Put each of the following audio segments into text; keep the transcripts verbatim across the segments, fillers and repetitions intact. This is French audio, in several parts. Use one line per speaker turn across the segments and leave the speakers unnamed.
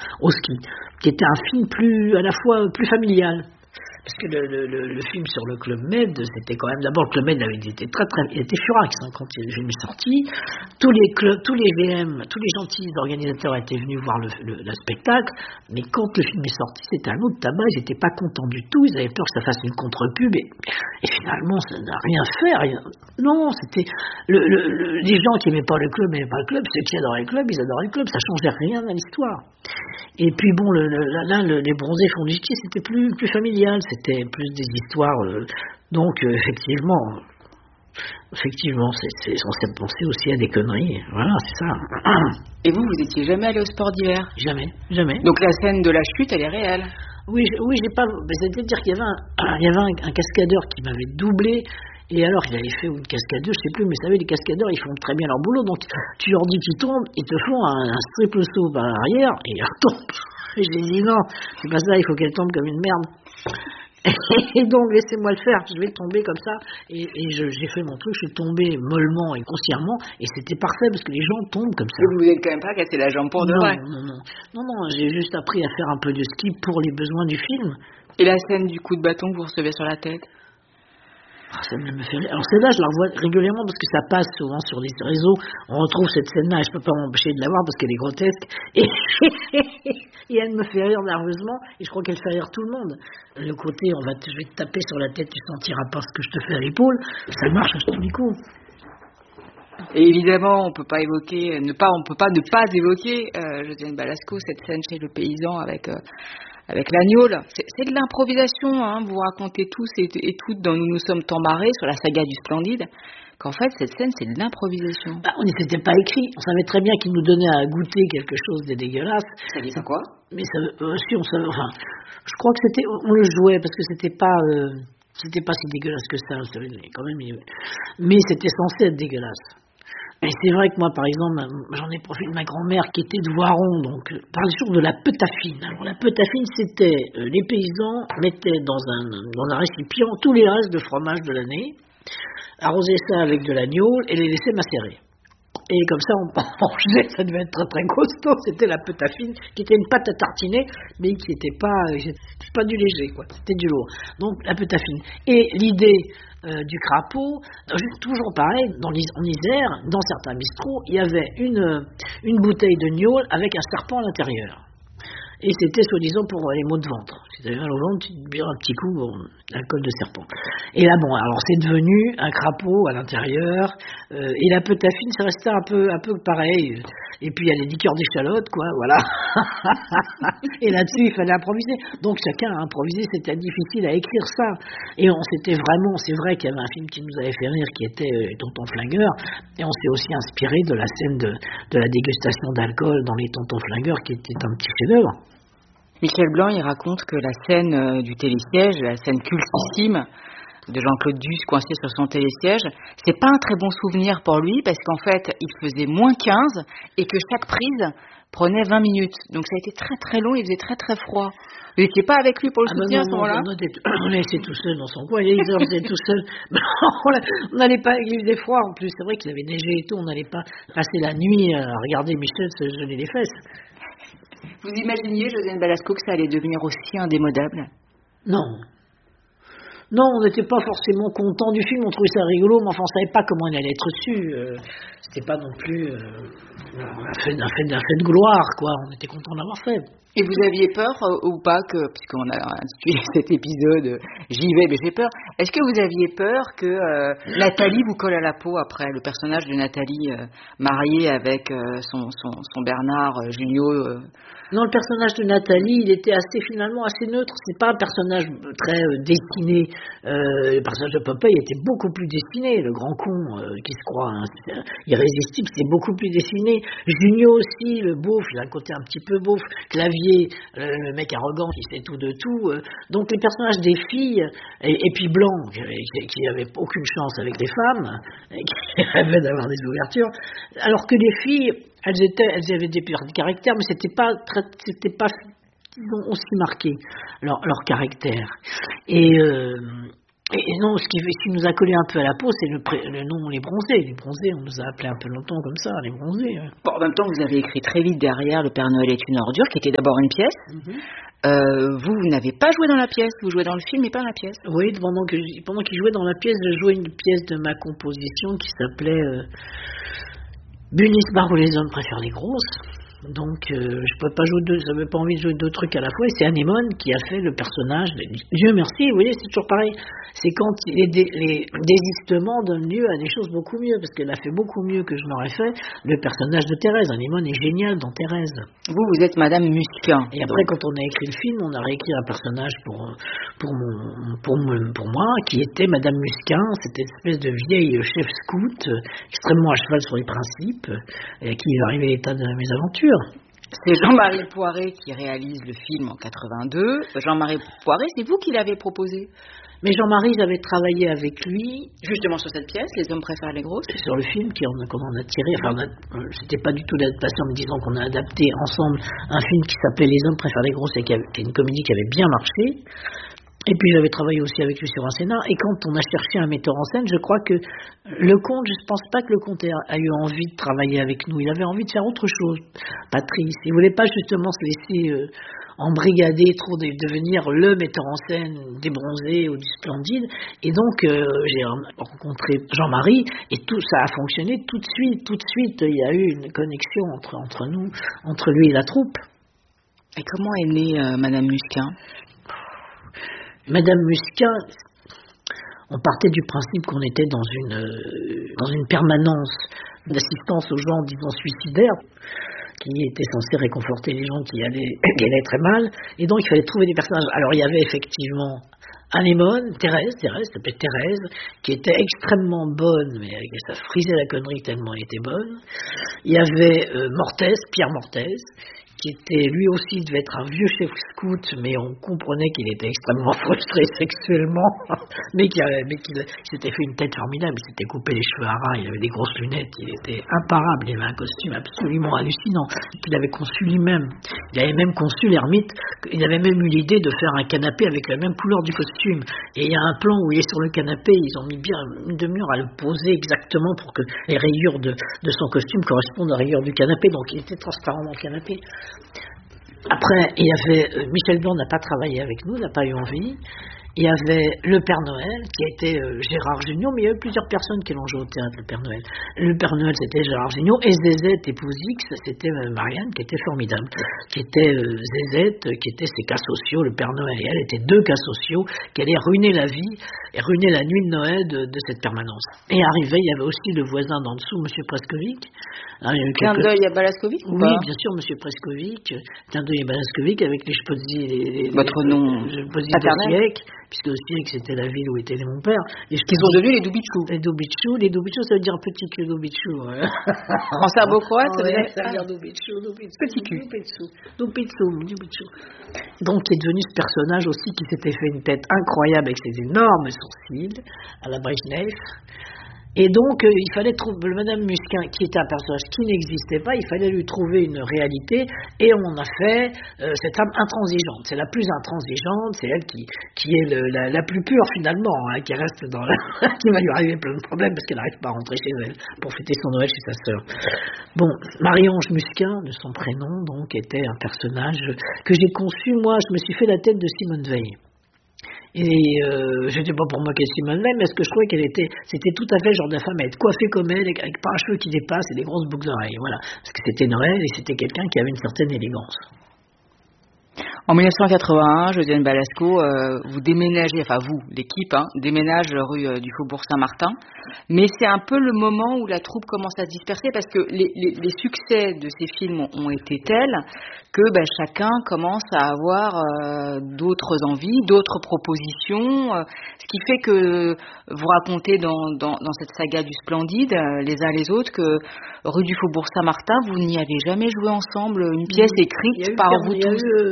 au ski, qui était un film plus, à la fois plus familial. Parce que le, le, le, le film sur le Club Med, c'était quand même, d'abord le Club Med avait été très très, il était furax hein, quand le film est sorti. Tous les clubs, tous les V M, tous les gentils organisateurs étaient venus voir le, le, le spectacle, mais quand le film est sorti, c'était un autre tabac, ils n'étaient pas contents du tout, ils avaient peur que ça fasse une contre-pub, et, et finalement ça n'a rien fait, rien. Non, c'était, le, le, le, les gens qui n'aimaient pas le club n'aimaient pas le club, ceux qui adoraient le club, ils adoraient le club, ça changeait rien à l'histoire. Et puis bon, le, le, là, le, les bronzés font du ski, c'était plus, plus familial, c'était plus des histoires. Euh, donc euh, effectivement, effectivement, c'est, c'est, on s'est pensé aussi à des conneries. Voilà, c'est ça.
Et vous, vous étiez jamais allé au sport d'hiver?
Jamais, jamais.
Donc la scène de la chute, elle est réelle?
Oui, oui, j'ai pas. C'est-à-dire qu'il y avait un, il y avait un, un cascadeur qui m'avait doublé. Et alors, il avait fait une cascadeuse, je sais plus, mais vous savez, les cascadeurs, ils font très bien leur boulot, donc tu leur dis qu'ils tombent, ils te font un, un triple saut par l'arrière, et ils retombent. Et je lui dis non, c'est pas ça, il faut qu'elle tombe comme une merde. Et donc, laissez-moi le faire, je vais tomber comme ça, et, et je, j'ai fait mon truc, je suis tombé mollement et consciemment, et c'était parfait, parce que les gens tombent comme ça.
Et vous n'êtes quand même pas cassé la jambe pour de
non,
vrai?
Non, non, non, non, j'ai juste appris à faire un peu de ski pour les besoins du film.
Et la scène du coup de bâton que vous recevez sur la tête?
Ah, ça me fait rire. Alors celle-là, je la revois régulièrement parce que ça passe souvent sur les réseaux. On retrouve cette scène-là et je peux pas m'empêcher de la voir parce qu'elle est grotesque. Et, et elle me fait rire nerveusement et je crois qu'elle fait rire tout le monde. Le côté, on va te, je vais te taper sur la tête, tu sentiras pas ce que je te fais à l'épaule. Ça marche à tous les coups.
Et évidemment, on peut pas évoquer, ne pas, on peut pas ne pas évoquer euh, Josiane Balasco, cette scène chez le paysan avec. Euh, Avec l'agneau, c'est, c'est de l'improvisation, hein, vous racontez tous et, et toutes dans Nous nous sommes tant marrés sur la saga du Splendide, qu'en fait cette scène c'est de l'improvisation.
Bah, on n'était pas écrit, on savait très bien qu'il nous donnait à goûter quelque chose de dégueulasse.
Ça dit quoi?
Mais ça, euh, si on savait, enfin, je crois que c'était, on le jouait parce que c'était pas, euh, c'était pas si dégueulasse que ça, quand même, mais c'était censé être dégueulasse. Et c'est vrai que moi, par exemple, j'en ai profité de ma grand-mère qui était de Voiron, donc parlait toujours de la petafine. Alors la petafine, c'était euh, les paysans mettaient dans un dans un récipient tous les restes de fromage de l'année, arrosaient ça avec de l'agneau et les laissaient macérer. Et comme ça, on mangeait, ça devait être très très costaud. C'était la petafine, qui était une pâte à tartiner, mais qui n'était pas, pas du léger, quoi. C'était du lourd. Donc la petafine. Et l'idée euh, du crapaud, toujours pareil, dans, en Isère, dans certains bistrots, il y avait une, une bouteille de gnôle avec un serpent à l'intérieur. Et c'était soi-disant pour les maux de ventre. Si tu avais mal au ventre, tu te buvais un petit coup bon, d'alcool de serpent. Et là, bon, alors c'est devenu un crapaud à l'intérieur. Euh, et la petafine, c'est resté un peu, un peu pareil. Et puis il y a les liqueurs d'échalote, quoi, voilà. Et là-dessus, il fallait improviser. Donc chacun a improvisé, c'était difficile à écrire ça. Et on s'était vraiment, c'est vrai qu'il y avait un film qui nous avait fait rire, qui était euh, Tonton Flingueur. Et on s'est aussi inspiré de la scène de, de la dégustation d'alcool dans les Tontons Flingueurs, qui était un petit chef-d'œuvre.
Michel Blanc, il raconte que la scène euh, du télésiège, la scène cultissime de Jean-Claude Duss coincé sur son télésiège, c'est pas un très bon souvenir pour lui parce qu'en fait, il faisait moins quinze et que chaque prise prenait vingt minutes. Donc ça a été très très long, il faisait très très froid. Vous n'étiez pas avec lui pour le
ah
soutien
ben non,
à ce moment-là?
Non, on, on était tout seul dans son coin, il était tout seul. On n'allait pas, il faisait froid en plus, c'est vrai qu'il avait neigé et tout, on n'allait pas passer la nuit à regarder Michel se geler les fesses.
Vous imaginiez, Josiane Balasco, que ça allait devenir aussi indémodable?
Non. Non, on n'était pas forcément content du film, on trouvait ça rigolo, mais enfin on savait pas comment il allait être reçu. Euh, c'était pas non plus euh, un, fait, un, fait, un fait de gloire, quoi. On était content de l'avoir fait.
Et vous aviez peur euh, ou pas que, puisqu'on a intitulé cet épisode euh, J'y vais mais j'ai peur, est-ce que vous aviez peur que euh, Nathalie vous colle à la peau après, le personnage de Nathalie euh, mariée avec euh, son, son, son Bernard euh, Junio euh...
Non, le personnage de Nathalie, il était assez finalement assez neutre. C'est pas un personnage très euh, destiné. Euh, le personnage de Popeye était beaucoup plus destiné. Le grand con euh, qui se croit hein, irrésistible, c'était beaucoup plus destiné. Junio aussi, le beauf, il a un côté un petit peu beauf. Clavier, euh, le mec arrogant qui sait tout de tout. Euh, donc les personnages des filles, et, et puis Blanc, qui, qui avait aucune chance avec les femmes, et qui rêvait d'avoir des ouvertures, alors que les filles Elles étaient, elles avaient des caractères, mais c'était pas, très, c'était pas, disons, aussi marqué leur, leur caractère. Et euh, Et, et non, ce qui, ce qui nous a collé un peu à la peau, c'est le, pré, le nom Les Bronzés. Les Bronzés, on nous a appelés un peu longtemps comme ça, Les Bronzés. Ouais.
Bon, en même temps, vous avez écrit très vite derrière Le Père Noël est une ordure, qui était d'abord une pièce. Mm-hmm. Euh, vous, vous n'avez pas joué dans la pièce, vous jouez dans le film mais pas dans la pièce.
Oui, pendant, que, pendant qu'il jouait dans la pièce, je jouais une pièce de ma composition qui s'appelait euh, Bunisbar où les hommes préfèrent les grosses. Donc euh, je peux pas jouer deux, j'avais pas envie de jouer deux trucs à la fois. Et c'est Anémone qui a fait le personnage. Dieu merci, vous voyez, c'est toujours pareil. C'est quand les, dé, les désistements donnent lieu à des choses beaucoup mieux, parce qu'elle a fait beaucoup mieux que je n'aurais fait le personnage de Thérèse. Anémone est génial dans Thérèse.
Vous, vous êtes Madame Musquin.
Et après, donc, quand on a écrit le film, on a réécrit un personnage pour pour mon pour mon, pour moi qui était Madame Musquin. C'était une espèce de vieille chef scout, extrêmement à cheval sur les principes, et à qui il arrivait l'état de mes aventures.
C'est Jean-Marie Poiret qui réalise le film en quatre-vingt-deux. Jean-Marie Poiret, c'est vous qui l'avez proposé?
Mais Jean-Marie, j'avais travaillé avec lui
justement sur cette pièce, Les hommes préfèrent les grosses.
Sur le film qui on, qu'on en a tiré. Enfin, on a, c'était pas du tout l'adaptation, mais disons qu'on a adapté ensemble un film qui s'appelait Les hommes préfèrent les grosses et qui, avait, qui est une comédie qui avait bien marché. Et puis j'avais travaillé aussi avec lui sur un scénar. Et quand on a cherché un metteur en scène, je crois que le comte, je ne pense pas que le comte a eu envie de travailler avec nous. Il avait envie de faire autre chose, Patrice. Il voulait pas justement se laisser euh, embrigader trop, de devenir le metteur en scène des Bronzés ou du Splendide. Et donc euh, j'ai rencontré Jean-Marie et tout ça a fonctionné tout de suite. Tout de suite, il y a eu une connexion entre entre nous, entre lui et la troupe.
Et comment est née euh, Madame Musquin?
Madame Musquin, on partait du principe qu'on était dans une, euh, dans une permanence d'assistance aux gens, disons, suicidaires, qui était censée réconforter les gens qui allaient, qui allaient très mal, et donc il fallait trouver des personnages. Alors il y avait effectivement Anémone, Thérèse, Thérèse, s'appelait Thérèse, qui était extrêmement bonne, mais ça frisait la connerie tellement elle était bonne. Il y avait euh, Mortez, Pierre Mortez, qui était lui aussi devait être un vieux chef scout, mais on comprenait qu'il était extrêmement frustré sexuellement, mais qu'il qu s'était fait une tête formidable, il s'était coupé les cheveux à ras, il avait des grosses lunettes, il était imparable, il avait un costume absolument hallucinant, qu'il avait conçu lui-même. Il avait même conçu l'ermite, il avait même eu l'idée de faire un canapé avec la même couleur du costume. Et il y a un plan où il est sur le canapé, ils ont mis bien une demi-heure à le poser exactement pour que les rayures de, de son costume correspondent aux rayures du canapé, donc il était transparent dans le canapé. Après, il y avait euh, Michel Blanc n'a pas travaillé avec nous, n'a pas eu envie. Il y avait le Père Noël qui était euh, Gérard Jugnot, mais il y a eu plusieurs personnes qui l'ont joué au théâtre, le Père Noël. Le Père Noël, c'était Gérard Jugnot, et Zézette, épouse X, c'était euh, Marianne, qui était formidable, qui était euh, Zézette, qui était ses cas sociaux, le Père Noël, et elle était deux cas sociaux qui allaient ruiner la vie et ruiner la nuit de Noël de, de cette permanence. Et arrivé, il y avait aussi le voisin d'en dessous, Monsieur Prescovic.
Hein, clin quelques... d'œil à Balaskovic ou
Oui,
pas
bien sûr, Monsieur Prescovic, clin d'œil à Balaskovic avec les Chepozzi, les, les,
votre
les,
nom
paternel, puisque Siec, c'était la ville où était mon père.
Et qui sont devenus les Doubichou.
Les Doubichou, les Doubichou, ça veut dire petit cul Doubichou. Ouais.
En serbo-croate, ça veut dire
ça veut dire Doubichou, Doubichou.
Petit cul.
Doubichou, Doubichou, Doubichou. Donc, il est devenu ce personnage aussi qui s'était fait une tête incroyable avec ses énormes sourcils à la Brejnev. Et donc, euh, il fallait trouver Madame Musquin, qui était un personnage qui n'existait pas, il fallait lui trouver une réalité, et on a fait euh, cette femme intransigeante. C'est la plus intransigeante, c'est elle qui, qui est le, la, la plus pure finalement, hein, qui reste dans la... qui va lui arriver plein de problèmes parce qu'elle n'arrive pas à rentrer chez elle pour fêter son Noël chez sa sœur. Bon, Marie-Ange Musquin, de son prénom, donc, était un personnage que j'ai conçu, moi, je me suis fait la tête de Simone Veil. Et euh, je ne sais pas pour moi qu'elle est Simone Veil, mais ce que je trouvais qu'elle était, c'était tout à fait le genre de femme à être coiffée comme elle, avec pas un cheveu qui dépasse et des grosses boucles d'oreilles, voilà. Parce que c'était Noël et c'était quelqu'un qui avait une certaine élégance.
En mille neuf cent quatre-vingt-un, Josiane Balasco, euh, vous déménagez, enfin vous, l'équipe, hein, déménage rue euh, du Faubourg Saint-Martin, mais c'est un peu le moment où la troupe commence à se disperser parce que les, les, les succès de ces films ont, ont été tels que ben, chacun commence à avoir euh, d'autres envies, d'autres propositions, euh, ce qui fait que vous racontez dans, dans, dans cette saga du Splendide, euh, les uns les autres, que rue du Faubourg Saint-Martin, vous n'y avez jamais joué ensemble une pièce écrite par vous tous.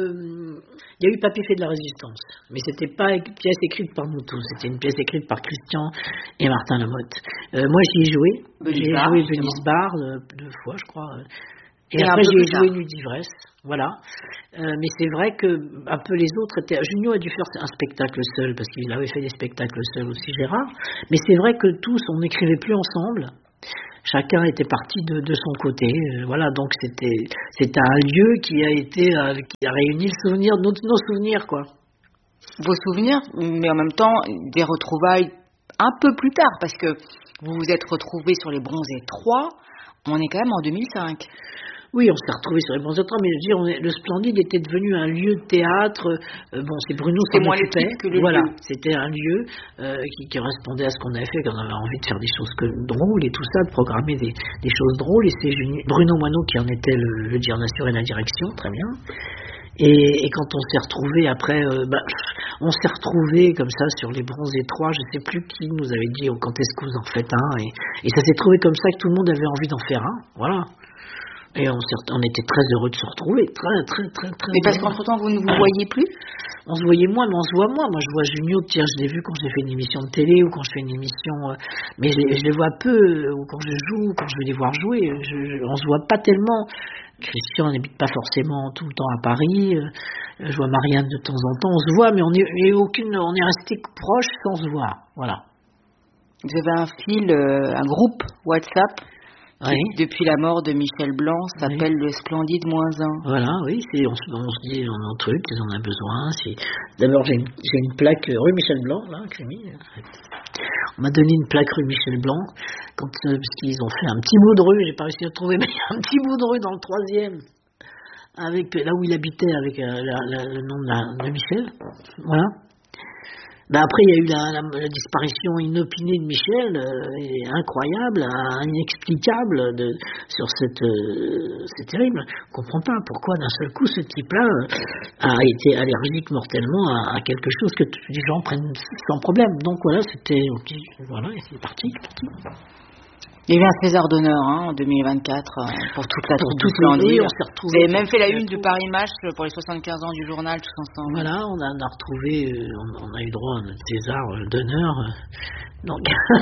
Il y a eu Papy fait de la résistance, mais c'était pas une pièce écrite par nous tous, c'était une pièce écrite par Christian et Martin Lamotte. Euh, moi j'y ai joué,
Benisbar,
j'ai joué Benisbar deux, deux fois je crois, et, et après j'ai joué Nuit d'ivresse, voilà. Euh, mais c'est vrai que un peu les autres étaient. Junio a dû faire un spectacle seul parce qu'il avait fait des spectacles seul aussi, Gérard. Mais c'est vrai que tous, on n'écrivait plus ensemble. Chacun était parti de, de son côté. Euh, voilà, donc c'était c'était un lieu qui a été euh, qui a réuni le souvenir, nos, nos souvenirs, quoi.
Vos souvenirs, mais en même temps des retrouvailles un peu plus tard, parce que vous vous êtes retrouvés sur les Bronzés trois. On est quand même en deux mille cinq.
Oui, on s'est retrouvés sur les Bronzés trois, mais je veux dire, on est, le Splendide était devenu un lieu de théâtre. Euh, bon, c'est Bruno qui s'en occupait.
Que le
voilà,
lieu.
C'était un lieu euh, qui correspondait à ce qu'on avait fait, quand on avait envie de faire des choses que, drôles et tout ça, de programmer des, des choses drôles. Et c'est Bruno Moineau qui en était le, le directeur et la direction, très bien. Et, et quand on s'est retrouvés après, euh, bah, on s'est retrouvés comme ça sur les Bronzés trois, je sais plus qui nous avait dit oh, quand est-ce que vous en faites un, et, et ça s'est trouvé comme ça que tout le monde avait envie d'en faire un, voilà. Et on, on était très heureux de se retrouver, très très très très.
Mais parce qu'entre temps vous ne vous voyez plus?
On se voyait moins, mais on se voit moins. Moi, je vois Junio, tiens, je l'ai vu quand j'ai fait une émission de télé ou quand je fais une émission, euh, mais je, je les vois peu, euh, ou quand je joue, quand je vais les voir jouer, je, je, on se voit pas tellement. Christian n'habite pas forcément tout le temps à Paris. Euh, je vois Marianne de temps en temps. On se voit, mais on est, et aucune, on est resté proche sans se voir. Voilà.
Vous avez un fil, euh, un groupe WhatsApp qui,
oui.
depuis la mort de Michel Blanc, s'appelle oui. le Splendide moins un.
Voilà, oui, c'est, on, on se dit, on a un truc, ils en ont besoin. C'est, d'abord, j'ai une, j'ai une plaque rue Michel Blanc, là, que j'ai mis. On m'a donné une plaque rue Michel Blanc, quand, euh, parce qu'ils ont fait un petit bout de rue, j'ai pas réussi à trouver, mais un petit bout de rue dans le troisième, avec, là où il habitait, avec euh, la, la, le nom de, la, de Michel. Voilà. Ben après, il y a eu la, la, la disparition inopinée de Michel, euh, et incroyable, inexplicable, de, sur cette... Euh, c'est terrible. On ne comprend pas pourquoi, d'un seul coup, ce type-là euh, a été allergique mortellement à, à quelque chose que les gens prennent sans problème. Donc voilà, c'était... Okay, voilà, et c'est parti, parti.
Il y a eu un César d'honneur hein, en deux mille vingt-quatre euh, pour toute la
pour
troupe
du
Splendide.
Oui, on s'est retrouvés.
Vous avez même fait la une du Paris Match pour les soixante-quinze ans du journal tous ensemble.
Voilà, on a, on a retrouvé, euh, on, on a eu droit à notre César euh, d'honneur. Euh, donc,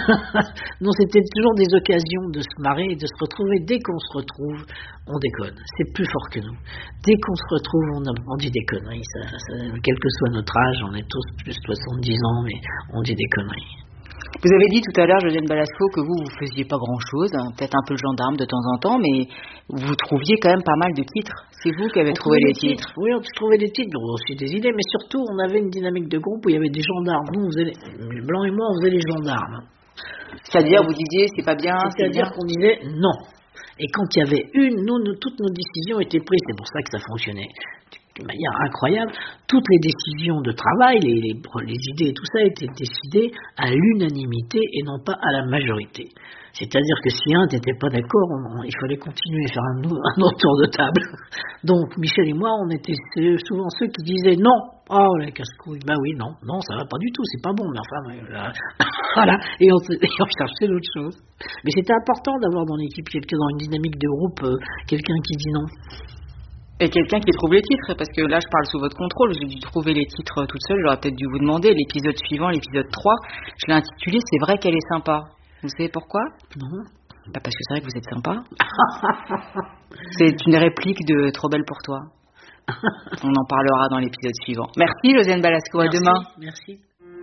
non, c'était toujours des occasions de se marrer et de se retrouver. Dès qu'on se retrouve, on déconne. C'est plus fort que nous. Dès qu'on se retrouve, on, a, on dit des conneries. Ça, ça, quel que soit notre âge, on est tous plus de soixante-dix ans, mais on dit des conneries.
Vous avez dit tout à l'heure, Josiane Balasco, que vous, vous faisiez pas grand-chose, hein, peut-être un peu le gendarme de temps en temps, mais vous trouviez quand même pas mal de titres. C'est vous qui avez on trouvé les titres. titres.
Oui, on trouvait des titres, on aussi des idées, mais surtout, on avait une dynamique de groupe où il y avait des gendarmes. Nous, on faisait les... Blanc et moi, on faisait les gendarmes.
C'est-à-dire, vous disiez, c'est pas bien, c'est
C'est-à-dire
bien.
qu'on disait non. Et quand il y avait une, nous, nous, toutes nos décisions étaient prises, c'est pour ça que ça fonctionnait d'une manière incroyable. Toutes les décisions de travail, les, les, les idées et tout ça étaient décidées à l'unanimité et non pas à la majorité. C'est-à-dire que si un n'était pas d'accord, on, on, il fallait continuer à faire un, un autre tour de table. Donc Michel et moi, on était souvent ceux qui disaient non. Oh la casse-couille, bah oui, non, non, ça va pas du tout, c'est pas bon, mais enfin, là, voilà, et on, et on cherchait d'autres choses. Mais c'était important d'avoir dans l'équipe quelqu'un, dans une dynamique de groupe, euh, quelqu'un qui dit non.
Et quelqu'un qui trouve les titres, parce que là je parle sous votre contrôle, j'ai dû trouver les titres toute seule, j'aurais peut-être dû vous demander. L'épisode suivant, l'épisode trois, je l'ai intitulé « C'est vrai qu'elle est sympa ». Vous savez pourquoi ?
Non.
Bah parce que c'est vrai que vous êtes sympa. C'est une réplique de « Trop belle pour toi ». On en parlera dans l'épisode suivant. Merci Josiane Balasco, à demain.
Merci.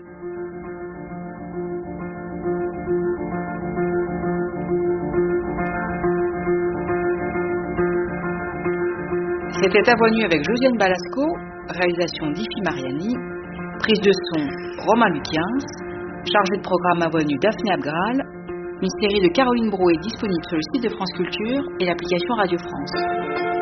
C'était À Voix nue avec Josiane Balasco, réalisation d'Ifi Mariani, prise de son Romain Lukiens, chargé de programme À Voix nue Daphné Abgral. Une série de Caroline Brouet disponible sur le site de France Culture et l'application Radio France.